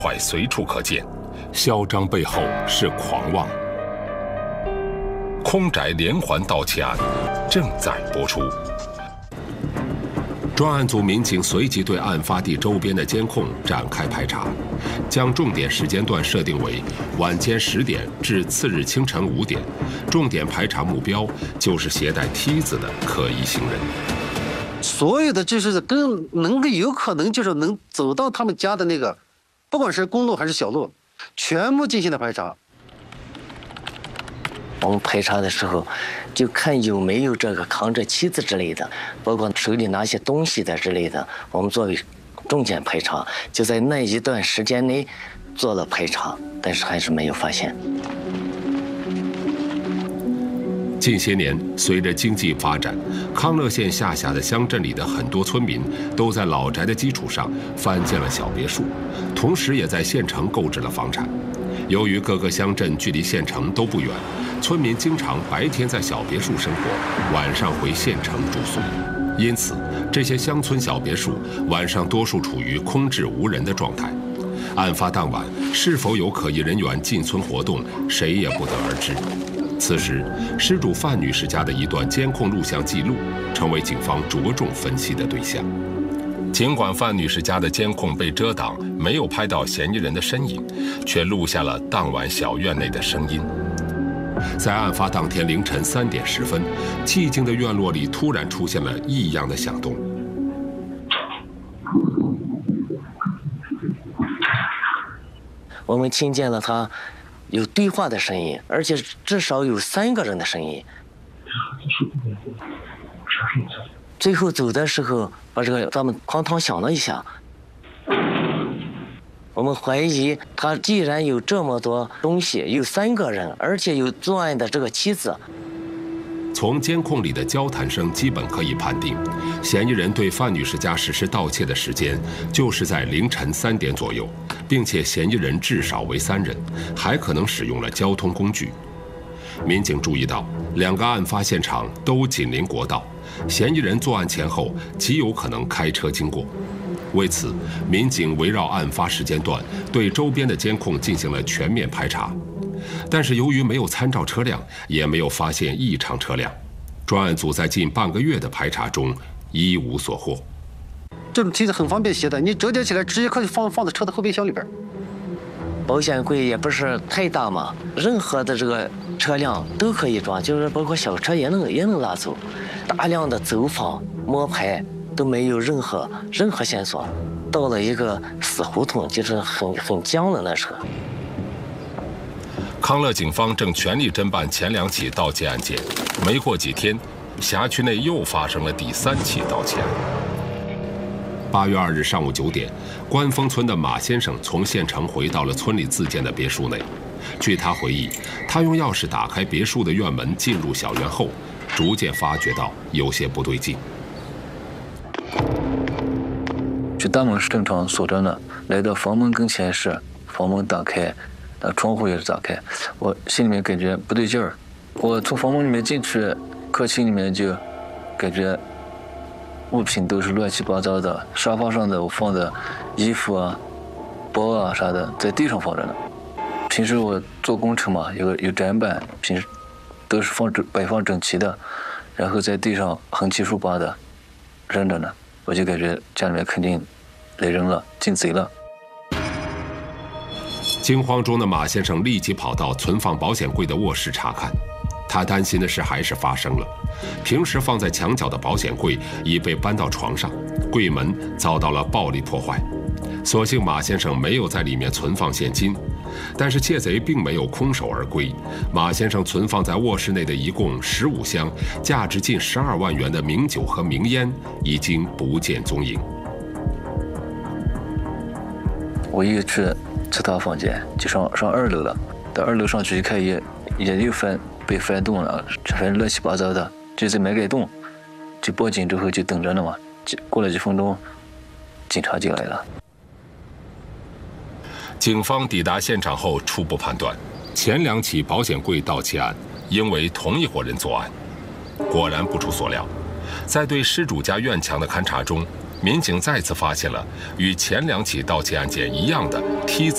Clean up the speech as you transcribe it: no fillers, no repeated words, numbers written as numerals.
坏随处可见，嚣张背后是狂妄。空宅连环盗窃案正在播出。专案组民警随即对案发地周边的监控展开排查，将重点时间段设定为晚间10点至次日清晨5点，重点排查目标就是携带梯子的可疑行人。 所有的就是有可能就是能走到他们家的那个，不管是公路还是小路，全部进行了排查。 我们排查的时候，就看有没有这个扛着旗子之类的，包括手里拿些东西的之类的，我们作为重点排查，就在那一段时间内做了排查，但是还是没有发现。 近些年，随着经济发展，康乐县下辖的乡镇里的很多村民都在老宅的基础上翻建了小别墅，同时也在县城购置了房产。由于各个乡镇距离县城都不远，村民经常白天在小别墅生活，晚上回县城住宿。因此，这些乡村小别墅晚上多数处于空置无人的状态。案发当晚，是否有可疑人员进村活动，谁也不得而知。此时，失主范女士家的一段监控录像记录成为警方着重分析的对象。尽管范女士家的监控被遮挡，没有拍到嫌疑人的身影，却录下了当晚小院内的声音。在案发当天凌晨3点10分，寂静的院落里突然出现了异样的响动。 我们听见了他有对话的声音，而且至少有3个人的声音。最后走的时候，把这个咱们哐当响了一下。我们怀疑他既然有这么多东西，有3个人，而且有作案的这个妻子。 从监控里的交谈声基本可以判定，嫌疑人对范女士家实施盗窃的时间就是在凌晨3点左右，并且嫌疑人至少为3人，还可能使用了交通工具。民警注意到，2个案发现场都紧邻国道，嫌疑人作案前后极有可能开车经过。为此，民警围绕案发时间段对周边的监控进行了全面排查，但是由于没有参照车辆，也没有发现异常车辆。专案组在近半个月的排查中一无所获。 这种梯子很方便携带，你折叠起来直接可以放在车的后备箱里边。 保险柜也不是太大嘛，任何的这个车辆都可以装，就是包括小车也能拉走。大量的走访摸排都没有任何线索，到了一个死胡同，就是很僵的那车。 康乐警方正全力侦办前2起盗窃案件，没过几天，辖区内又发生了第3起盗窃案。8月2日上午9点，关峰村的马先生从县城回到了村里自建的别墅内。据他回忆，他用钥匙打开别墅的院门，进入小院后，逐渐发觉到有些不对劲。 这大门是正常锁着呢，来到房门跟前时，房门打开，窗户也是打开，我心里面感觉不对劲儿。我从房门里面进去，客厅里面就感觉物品都是乱七八糟的，沙发上的我放的衣服啊、包啊啥的，在地上放着呢。平时我做工程嘛，有展板，平时都是摆放整齐的，然后在地上横七竖八的扔着呢。我就感觉家里面肯定来人了，进贼了。 惊慌中的马先生立即跑到存放保险柜的卧室查看，他担心的事还是发生了。平时放在墙角的保险柜已被搬到床上，柜门遭到了暴力破坏。所幸马先生没有在里面存放现金，但是窃贼并没有空手而归。马先生存放在卧室内的一共15箱，价值近12万元的名酒和名烟已经不见踪影。 我一去他房间，就上2楼了。到2楼上去一看，也又被翻动了，反正乱七八糟的，就在没改动。就报警之后就等着呢嘛，过了几分钟，警察就来了。 警方抵达现场后，初步判断，前2起保险柜盗窃案应为同一伙人作案。果然不出所料，在对失主家院墙的勘查中，民警再次发现了与前2起盗窃案件一样的梯子。